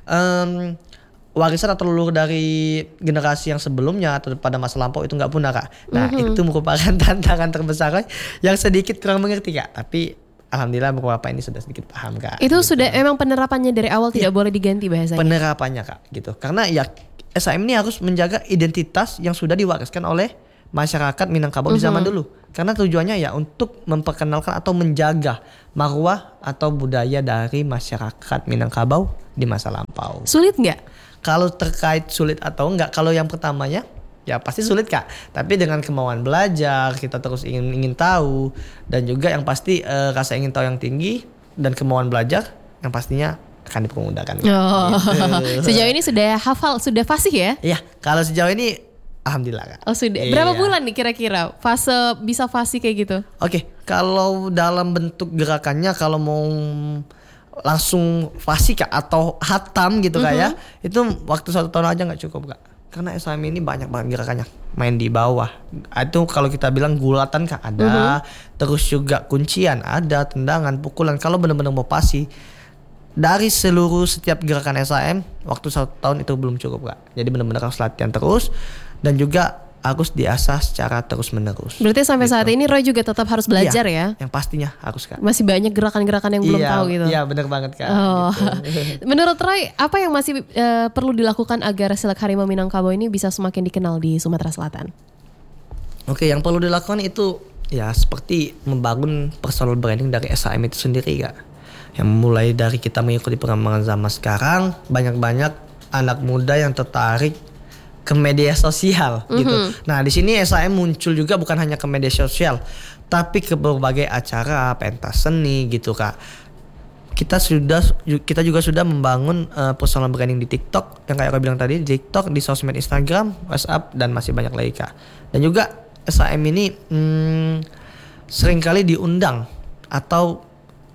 warisan atau leluhur dari generasi yang sebelumnya atau pada masa lampau itu nggak punah Kak. Nah itu merupakan tantangan terbesar Kak, yang sedikit kurang mengerti Kak, tapi alhamdulillah beberapa ini sudah sedikit paham Kak. Itu gitu. sudah emang penerapannya dari awal tidak boleh diganti bahasanya. Penerapannya Kak gitu, karena ya SHM ini harus menjaga identitas yang sudah diwariskan oleh masyarakat Minangkabau di zaman dulu, karena tujuannya ya untuk memperkenalkan atau menjaga marwah atau budaya dari masyarakat Minangkabau di masa lampau. Sulit nggak? Kalau terkait sulit atau enggak, kalau yang pertamanya ya pasti sulit Kak, tapi dengan kemauan belajar kita terus ingin tahu, dan juga yang pasti rasa ingin tahu yang tinggi dan kemauan belajar yang pastinya akan dipermudahkan. Oh, Gitu. sejauh ini sudah hafal, sudah fasih ya? Iya, kalau sejauh ini alhamdulillah Kak. Oh sudah. Iya. Berapa bulan nih kira-kira fase bisa fasih kayak gitu? Oke, kalau dalam bentuk gerakannya kalau mau langsung fasih Kak atau hatam gitu Kak ya, itu waktu 1 tahun aja nggak cukup Kak. Karena SHM ini banyak banget gerakannya, main di bawah. Itu kalau kita bilang gulatan Kak ada, terus juga kuncian ada, tendangan, pukulan. Kalau benar-benar mau fasih dari seluruh setiap gerakan SHM, waktu 1 tahun itu belum cukup Kak. Jadi benar-benar harus latihan terus dan juga harus diasah secara terus-menerus. Berarti sampai saat ini Roy juga tetap harus belajar ya? Yang pastinya harus Kak. Masih banyak gerakan-gerakan yang belum tahu gitu. Iya benar banget Kak. Oh. Gitu. Menurut Roy, apa yang masih perlu dilakukan agar silat harimau Minangkabau ini bisa semakin dikenal di Sumatera Selatan? Oke, yang perlu dilakukan itu ya seperti membangun personal branding dari SHM itu sendiri Kak. Yang mulai dari kita mengikuti perkembangan zaman sekarang, banyak-banyak anak muda yang tertarik ke media sosial gitu. Nah, di sini SHM muncul juga bukan hanya ke media sosial, tapi ke berbagai acara, pentas seni gitu Kak. Kita juga sudah membangun personal branding di TikTok yang kayak aku bilang tadi, di TikTok, di sosmed Instagram, WhatsApp, dan masih banyak lagi Kak. Dan juga SHM ini seringkali diundang atau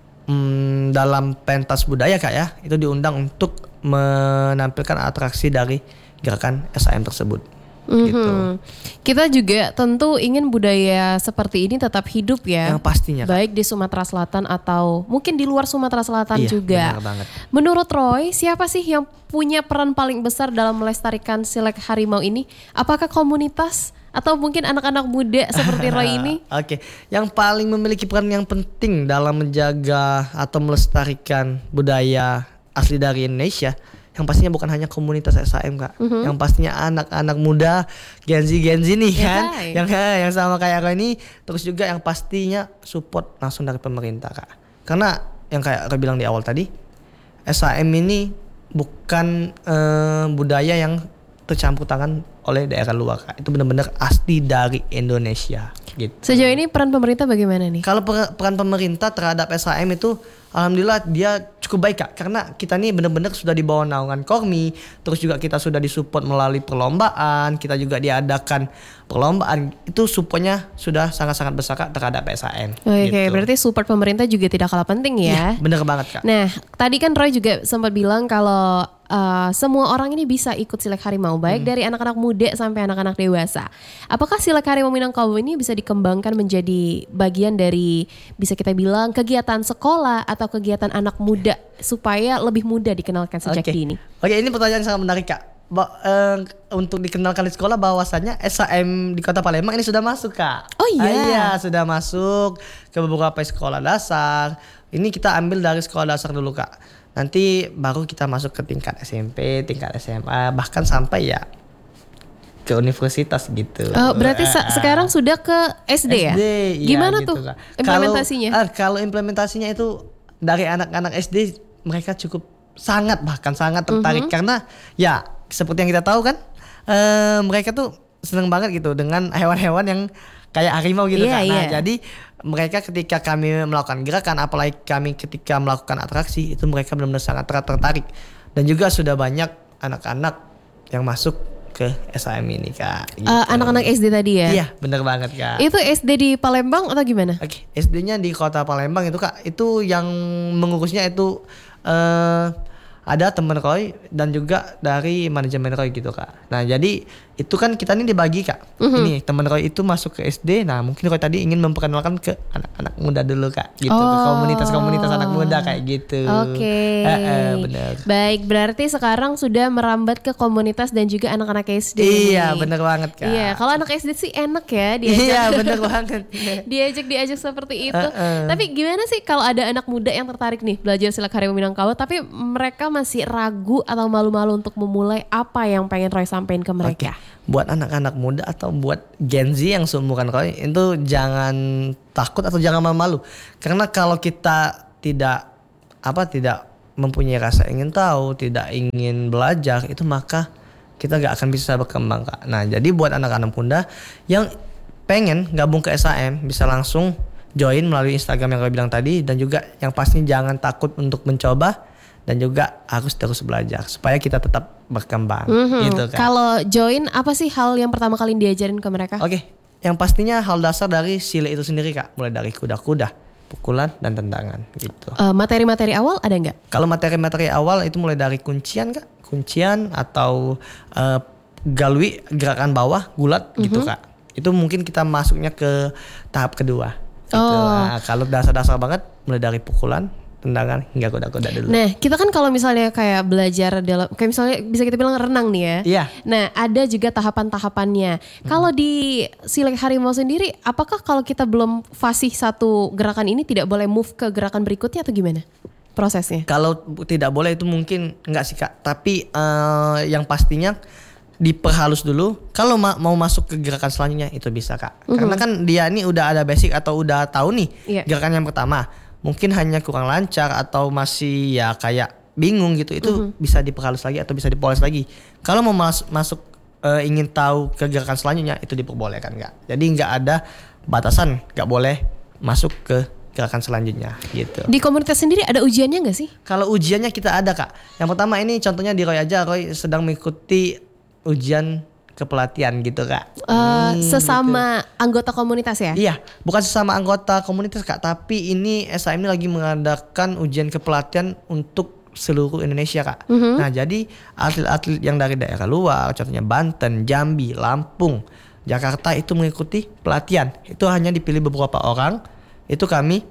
dalam pentas budaya Kak ya, itu diundang untuk menampilkan atraksi dari gerakan SHM tersebut. Gitu. Kita juga tentu ingin budaya seperti ini tetap hidup ya. Yang pastinya Kak. Baik di Sumatera Selatan atau mungkin di luar Sumatera Selatan Iya, juga. benar banget. Menurut Roy, siapa sih yang punya peran paling besar dalam melestarikan silat harimau ini? Apakah komunitas atau mungkin anak-anak muda seperti Roy ini? Oke, yang paling memiliki peran yang penting dalam menjaga atau melestarikan budaya asli dari Indonesia, yang pastinya bukan hanya komunitas SHM Kak, yang pastinya anak-anak muda Gen Z nih kan, hai. yang sama kayak aku ini, terus juga yang pastinya support langsung dari pemerintah Kak. Karena yang kayak aku bilang di awal tadi, SHM ini bukan budaya yang tercampur tangan oleh daerah luar Kak. Itu benar-benar asli dari Indonesia gitu. Sejauh ini peran pemerintah bagaimana nih? Kalau peran pemerintah terhadap SHM itu alhamdulillah dia cukup baik Kak, karena kita nih benar-benar sudah di bawah naungan Kormi, terus juga kita sudah disupport melalui perlombaan, kita juga diadakan perlombaan, itu supportnya sudah sangat-sangat besar Kak terhadap SHM. Oke, gitu. berarti support pemerintah juga tidak kalah penting ya. Iya, bener banget Kak. Nah, tadi kan Roy juga sempat bilang kalau semua orang ini bisa ikut silat harimau, baik dari anak-anak muda sampai anak-anak dewasa. Apakah silat harimau Minangkabau ini bisa dikembangkan menjadi bagian dari, bisa kita bilang, kegiatan sekolah atau kegiatan anak muda supaya lebih mudah dikenalkan sejak dini? Oke, ini pertanyaan sangat menarik Kak. Untuk dikenalkan di sekolah bahwasannya SHM di Kota Palembang ini sudah masuk Kak. Oh iya? Iya, sudah masuk ke beberapa sekolah dasar. Ini kita ambil dari sekolah dasar dulu Kak. Nanti baru kita masuk ke tingkat SMP, tingkat SMA, bahkan sampai ya ke universitas gitu. Oh, berarti sekarang sudah ke SD ya? Iya, Gimana gitu, tuh Kak. implementasinya? Kalau implementasinya itu dari anak-anak SD, mereka cukup sangat tertarik karena ya seperti yang kita tahu kan, mereka tuh seneng banget gitu dengan hewan-hewan yang kayak harimau gitu kan. Nah, jadi mereka ketika kami melakukan gerakan, apalagi kami ketika melakukan atraksi, itu mereka benar-benar sangat tertarik. Dan juga sudah banyak anak-anak yang masuk ke SHM ini Kak. Gitu. Anak-anak SD tadi ya? Iya, benar banget Kak. Itu SD di Palembang atau gimana? Oke, SD-nya di Kota Palembang itu Kak. Itu yang mengurusnya itu ada teman Roy dan juga dari manajemen Roy gitu Kak. Nah jadi itu kan kita ini dibagi Kak. Ini teman Roy itu masuk ke SD. Nah mungkin Roy tadi ingin memperkenalkan ke anak-anak muda dulu Kak. Gitu ke komunitas-komunitas anak muda kayak gitu. Oke. Bener. Baik, berarti sekarang sudah merambat ke komunitas dan juga anak-anak SD. Iya nih. bener banget Kak. Iya, kalau anak SD sih enak ya diajak. Iya bener banget. diajak seperti itu. Tapi gimana sih kalau ada anak muda yang tertarik nih belajar silat harimau Minangkabau tapi mereka masih ragu atau malu-malu untuk memulai, apa yang pengen Roy sampaikan ke mereka? Buat anak-anak muda atau buat Gen Z yang seumuran Roy itu jangan takut atau jangan malu-malu. Karena kalau kita tidak mempunyai rasa ingin tahu, tidak ingin belajar, itu maka kita gak akan bisa berkembang Kak. Nah jadi buat anak-anak muda yang pengen gabung ke SHM bisa langsung join melalui Instagram yang Roy bilang tadi, dan juga yang pasti jangan takut untuk mencoba dan juga harus terus belajar supaya kita tetap berkembang gitu kan. Kalau join, apa sih hal yang pertama kali diajarin ke mereka? Oke, yang pastinya hal dasar dari silat itu sendiri Kak, mulai dari kuda-kuda, pukulan dan tendangan gitu. Materi-materi awal ada nggak? Kalau materi-materi awal itu mulai dari kuncian Kak, kuncian atau galwi, gerakan bawah, gulat gitu Kak. Itu mungkin kita masuknya ke tahap kedua. Gitu. Nah, kalau dasar-dasar banget mulai dari pukulan, tendangan hingga kuda-kuda dulu. Nah, kita kan kalau misalnya kayak belajar dalam, kayak misalnya bisa kita bilang renang nih ya. Iya. Nah, ada juga tahapan-tahapannya. Kalau di silat harimau sendiri, apakah kalau kita belum fasih satu gerakan ini tidak boleh move ke gerakan berikutnya atau gimana prosesnya? Kalau tidak boleh itu mungkin enggak sih Kak. Tapi yang pastinya diperhalus dulu. Kalau mau masuk ke gerakan selanjutnya itu bisa Kak. Karena kan dia ini udah ada basic atau udah tahu nih gerakan yang pertama. Mungkin hanya kurang lancar atau masih ya kayak bingung gitu. Itu bisa diperhalus lagi atau bisa dipoles lagi. Kalau mau masuk ingin tahu ke gerakan selanjutnya itu diperbolehkan Kak. Jadi nggak ada batasan, nggak boleh masuk ke gerakan selanjutnya gitu. Di komunitas sendiri ada ujiannya nggak sih? Kalau ujiannya kita ada Kak. Yang pertama ini contohnya di Roy aja. Roy sedang mengikuti ujian kepelatihan gitu Kak. Sesama anggota komunitas ya? Iya, bukan sesama anggota komunitas Kak, tapi ini SHM ini lagi mengadakan ujian kepelatihan untuk seluruh Indonesia Kak. Nah jadi atlet-atlet yang dari daerah luar, contohnya Banten, Jambi, Lampung, Jakarta itu mengikuti pelatihan. Itu hanya dipilih beberapa orang. Itu kami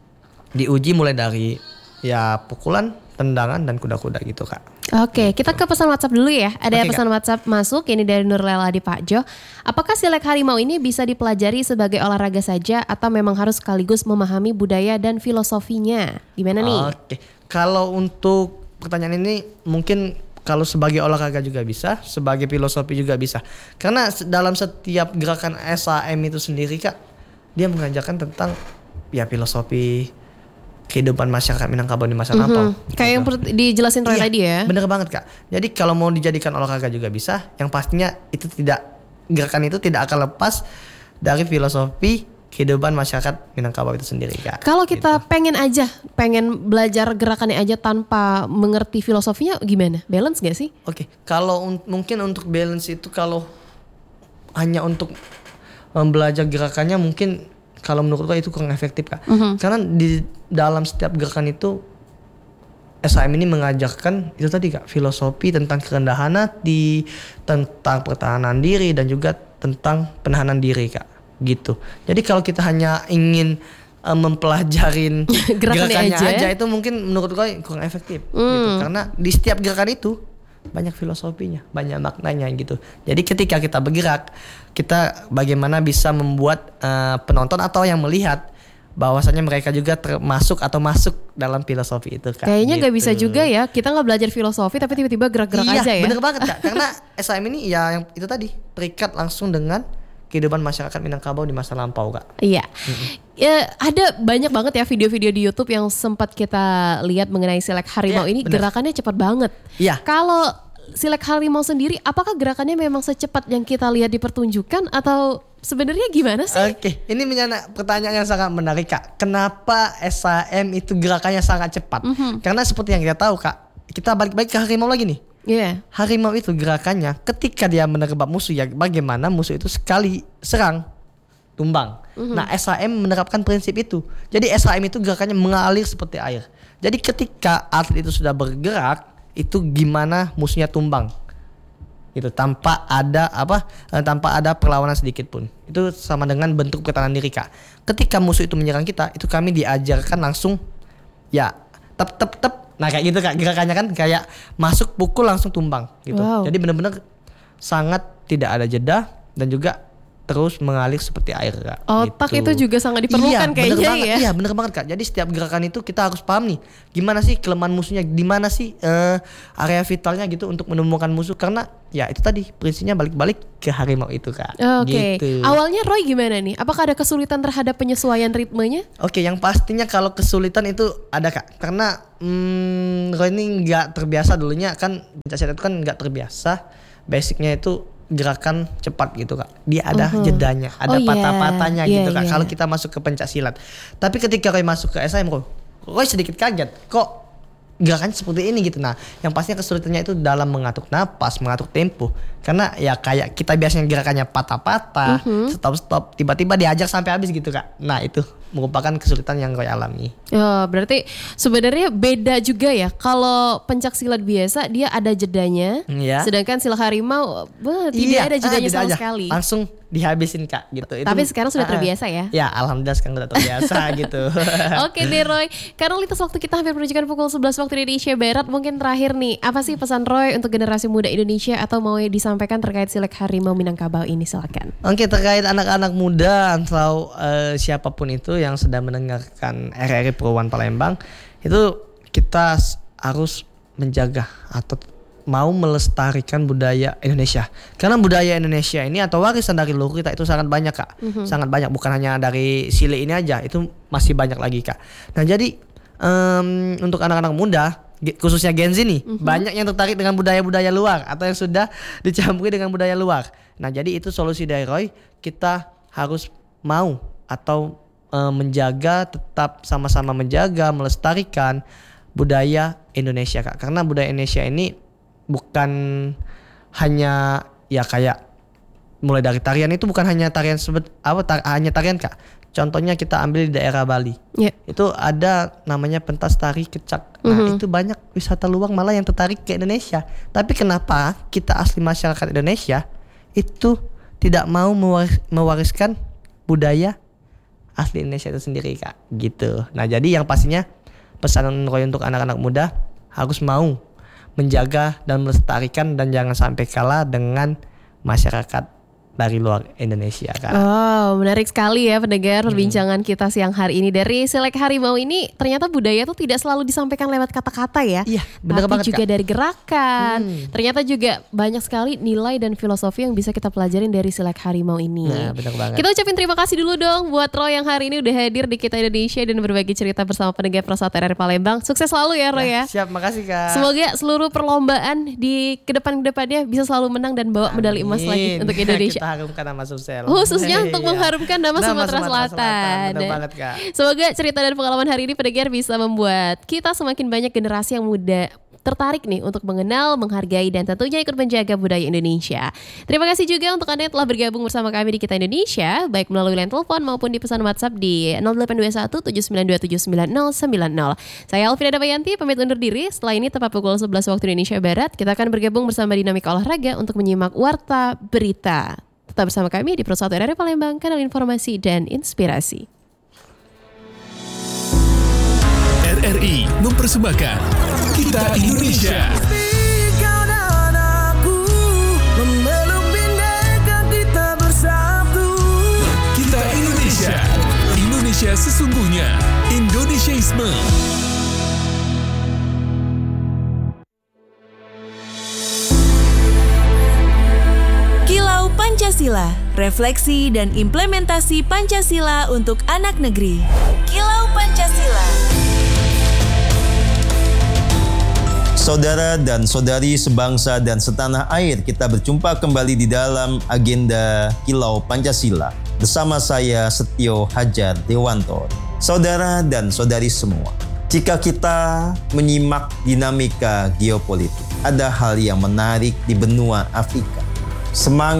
diuji mulai dari ya pukulan, tendangan dan kuda-kuda gitu Kak. Oke, kita ke pesan WhatsApp dulu ya. Ada Oke, pesan WhatsApp masuk, ini dari Nurlela di Pak Jo. Apakah silat harimau ini bisa dipelajari sebagai olahraga saja atau memang harus sekaligus memahami budaya dan filosofinya? Gimana nih? Oke, kalau untuk pertanyaan ini mungkin kalau sebagai olahraga juga bisa, sebagai filosofi juga bisa. Karena dalam setiap gerakan SHM itu sendiri Kak, dia mengajarkan tentang ya filosofi kehidupan masyarakat Minangkabau di masa lampau. Kayak yang dijelasin Roy tadi ya. Bener banget Kak. Jadi kalau mau dijadikan olahraga juga bisa. Yang pastinya itu gerakan itu tidak akan lepas dari filosofi kehidupan masyarakat Minangkabau itu sendiri Kak. Kalau kita pengen belajar gerakannya aja tanpa mengerti filosofinya gimana? Balance gak sih? Oke, kalau mungkin untuk balance itu kalau hanya untuk belajar gerakannya mungkin kalau menurut gue itu kurang efektif Kak. Karena di dalam setiap gerakan itu SHM ini mengajarkan itu tadi Kak, filosofi tentang kerendahan hati, tentang pertahanan diri dan juga tentang penahanan diri Kak. Gitu. Jadi kalau kita hanya ingin mempelajarin gerakannya aja itu mungkin menurut gue kurang efektif gitu. Karena di setiap gerakan itu banyak filosofinya, banyak maknanya gitu. Jadi ketika kita bergerak, kita bagaimana bisa membuat penonton atau yang melihat bahwasanya mereka juga termasuk atau masuk dalam filosofi itu Kak. Kayaknya gitu. gak bisa juga ya, kita gak belajar filosofi tapi tiba-tiba gerak-gerak aja ya. Iya bener banget Kak, karena SHM ini ya yang itu tadi terikat langsung dengan kehidupan masyarakat Minangkabau di masa lampau Kak. Iya. Ya, ada banyak banget ya video-video di YouTube yang sempat kita lihat mengenai silat harimau ini. bener. Gerakannya cepat banget. Iya. Kalau silat harimau sendiri, apakah gerakannya memang secepat yang kita lihat di pertunjukan atau sebenarnya gimana sih? Oke, ini pertanyaan yang sangat menarik Kak. Kenapa SHM itu gerakannya sangat cepat? Karena seperti yang kita tahu Kak, kita balik ke harimau lagi nih. Iya. Harimau itu gerakannya ketika dia menerkam musuh ya bagaimana musuh itu sekali serang tumbang. Nah SHM menerapkan prinsip itu. Jadi SHM itu gerakannya mengalir seperti air. Jadi ketika atlet itu sudah bergerak itu gimana musuhnya tumbang. Itu tanpa ada perlawanan sedikit pun. Itu sama dengan bentuk pertahanan diri Kak. Ketika musuh itu menyerang kita, itu kami diajarkan langsung ya tep. Nah kayak gitu Kak, gerakannya kan kayak masuk pukul langsung tumbang gitu. Wow. Jadi benar-benar sangat tidak ada jeda dan juga terus mengalir seperti air Kak. Otak gitu. itu juga sangat diperlukan bener kayaknya banget, ya. Iya bener banget Kak. Jadi setiap gerakan itu kita harus paham nih gimana sih kelemahan musuhnya, di mana sih area vitalnya gitu untuk menemukan musuh. Karena ya itu tadi prinsipnya balik-balik ke harimau itu Kak. Oke. Gitu. Awalnya Roy gimana nih? Apakah ada kesulitan terhadap penyesuaian ritmenya? Oke, yang pastinya kalau kesulitan itu ada Kak. Karena Roy ini nggak terbiasa dulunya kan, pencaksilat itu kan nggak terbiasa. Basicnya itu gerakan cepat gitu Kak. Dia ada jedanya, ada patah-patahnya gitu Kak. Kalau kita masuk ke pencaksilat. Tapi ketika Roy masuk ke SIM, Roy sedikit kaget. Kok gerakannya seperti ini gitu. Nah, yang pastinya kesulitannya itu dalam mengatur napas, mengatur tempo. Karena ya kayak kita biasanya gerakannya patah-patah, stop, tiba-tiba diajak sampai habis gitu Kak. Nah, itu merupakan kesulitan yang Roy alami. Oh, berarti sebenarnya beda juga ya. Kalau pencaksilat biasa dia ada jedanya, sedangkan silat harimau tidak ada jedanya sama sekali. Langsung dihabisin Kak gitu. Tapi sekarang sudah terbiasa ya? Ya alhamdulillah sekarang sudah terbiasa gitu. Oke deh Roy, karena lintas waktu kita hampir menunjukkan pukul 11 waktu Indonesia Barat. Mungkin terakhir nih, apa sih pesan Roy untuk generasi muda Indonesia atau mau disampaikan terkait silat harimau Minangkabau ini, silakan. Oke, terkait anak-anak muda atau siapapun itu yang sedang mendengarkan RRI Pro One Palembang, itu kita harus menjaga atau mau melestarikan budaya Indonesia. Karena budaya Indonesia ini atau warisan dari leluhur kita itu sangat banyak Kak. Sangat banyak, bukan hanya dari sile ini aja, itu masih banyak lagi Kak. Nah jadi untuk anak-anak muda, khususnya Gen Z nih, banyak yang tertarik dengan budaya-budaya luar atau yang sudah dicampuri dengan budaya luar. Nah jadi itu solusi dari Roy, kita harus mau atau menjaga, tetap sama-sama menjaga, melestarikan budaya Indonesia Kak. Karena budaya Indonesia ini bukan hanya ya kayak mulai dari tarian itu bukan hanya tarian hanya tarian Kak. Contohnya kita ambil di daerah Bali. Itu ada namanya pentas tari kecak. Nah, itu banyak wisata luar malah yang tertarik ke Indonesia. Tapi kenapa kita asli masyarakat Indonesia itu tidak mau mewariskan budaya asli Indonesia itu sendiri Kak, gitu. Nah, jadi yang pastinya pesan Roy untuk anak-anak muda harus mau menjaga dan melestarikan dan jangan sampai kalah dengan masyarakat dari luar Indonesia Kak. Oh, menarik sekali ya pendengar perbincangan kita siang hari ini. Dari silat harimau ini ternyata budaya tuh tidak selalu disampaikan lewat kata-kata ya. Iya, benar tapi banget juga Kak. dari gerakan. Ternyata juga banyak sekali nilai dan filosofi yang bisa kita pelajarin dari silat harimau ini. Nah, benar banget. Kita ucapin terima kasih dulu dong buat Roy yang hari ini udah hadir di Kita Indonesia dan berbagi cerita bersama pendengar Persatuan RRI Palembang. Sukses selalu ya Roy ya. Siap, makasih Kak. Semoga seluruh perlombaan di kedepannya bisa selalu menang dan bawa medali emas lagi untuk Indonesia. Kita harumkan nama Sumsel. Khususnya untuk mengharumkan nama Sumatera Selatan. Benar banget Kak. Semoga cerita dan pengalaman hari ini pendengar bisa membuat kita semakin banyak generasi yang muda tertarik nih untuk mengenal, menghargai dan tentunya ikut menjaga budaya Indonesia. Terima kasih juga untuk Anda yang telah bergabung bersama kami di Kita Indonesia, baik melalui line telepon maupun di pesan WhatsApp di 0821 79279090. Saya Alvira Damayanti pamit undur diri. Setelah ini tepat pukul 11 waktu Indonesia Barat, kita akan bergabung bersama Dinamika Olahraga untuk menyimak Warta Berita. Tetap bersama kami di Persatuan RRI Palembang, kanal informasi dan inspirasi. RRI mempersembahkan Kita Indonesia. Kau dan aku memeluk bineka kita bersatu. Kita Indonesia. Indonesia sesungguhnya. Indonesiaisme. Kilau Pancasila, refleksi dan implementasi Pancasila untuk anak negeri. Kilau Pancasila. Saudara dan saudari sebangsa dan setanah air, kita berjumpa kembali di dalam agenda Kilau Pancasila bersama saya Setio Hajar Dewanto. Saudara dan saudari semua, jika kita menyimak dinamika geopolitik, ada hal yang menarik di benua Afrika. Semangat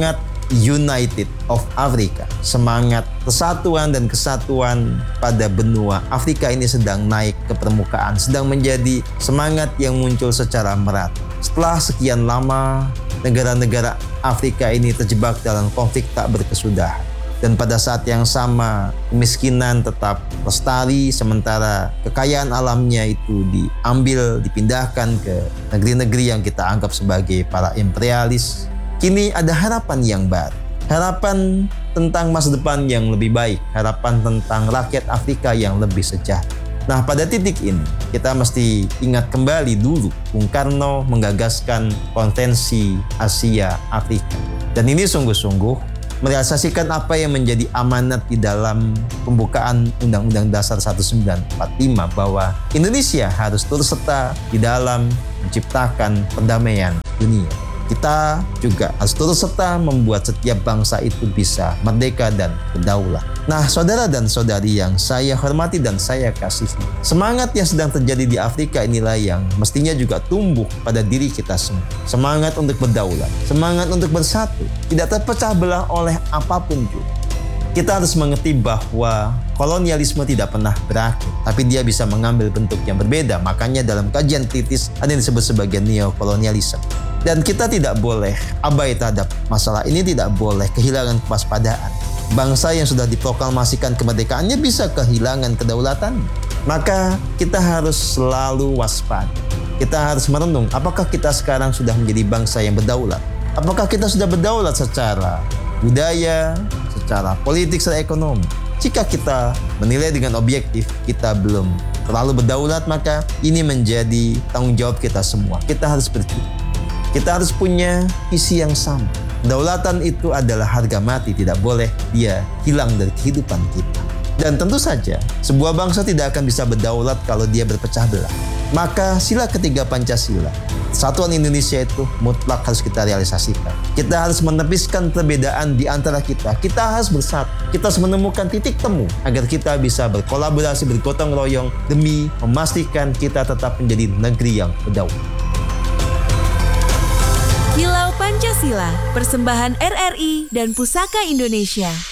United of Africa. Semangat persatuan dan kesatuan pada benua Afrika ini sedang naik ke permukaan, sedang menjadi semangat yang muncul secara merata. Setelah sekian lama, negara-negara Afrika ini terjebak dalam konflik tak berkesudahan. Dan pada saat yang sama, kemiskinan tetap lestari, sementara kekayaan alamnya itu diambil, dipindahkan ke negeri-negeri yang kita anggap sebagai para imperialis. Kini ada harapan yang baru. Harapan tentang masa depan yang lebih baik. Harapan tentang rakyat Afrika yang lebih sejahtera. Nah, pada titik ini, kita mesti ingat kembali dulu Bung Karno menggagaskan Konvensi Asia Afrika. Dan ini sungguh-sungguh merealisasikan apa yang menjadi amanat di dalam pembukaan Undang-Undang Dasar 1945 bahwa Indonesia harus turut serta di dalam menciptakan perdamaian dunia. Kita juga harus turut serta membuat setiap bangsa itu bisa merdeka dan berdaulat. Nah, saudara dan saudari yang saya hormati dan saya kasihi, semangat yang sedang terjadi di Afrika inilah yang mestinya juga tumbuh pada diri kita semua. Semangat untuk berdaulat, semangat untuk bersatu, tidak terpecah belah oleh apapun juga. Kita harus mengerti bahwa kolonialisme tidak pernah berakhir, tapi dia bisa mengambil bentuk yang berbeda. Makanya dalam kajian kritis ada yang disebut sebagai neokolonialisme. Dan kita tidak boleh abai terhadap masalah ini, tidak boleh kehilangan kewaspadaan. Bangsa yang sudah diproklamasikan kemerdekaannya bisa kehilangan kedaulatan. Maka kita harus selalu waspada. Kita harus merenung, apakah kita sekarang sudah menjadi bangsa yang berdaulat? Apakah kita sudah berdaulat secara budaya, secara politik, secara ekonomi? Jika kita menilai dengan objektif, kita belum terlalu berdaulat, maka ini menjadi tanggung jawab kita semua. Kita harus berjuang. Kita harus punya visi yang sama. Kedaulatan itu adalah harga mati, tidak boleh dia hilang dari kehidupan kita. Dan tentu saja, sebuah bangsa tidak akan bisa berdaulat kalau dia berpecah belah. Maka sila ketiga Pancasila, Persatuan Indonesia itu mutlak harus kita realisasikan. Kita harus menepiskan perbedaan di antara kita. Kita harus bersatu. Kita harus menemukan titik temu agar kita bisa berkolaborasi, bergotong royong demi memastikan kita tetap menjadi negeri yang berdaulat. Kilau Pancasila, persembahan RRI dan Pusaka Indonesia.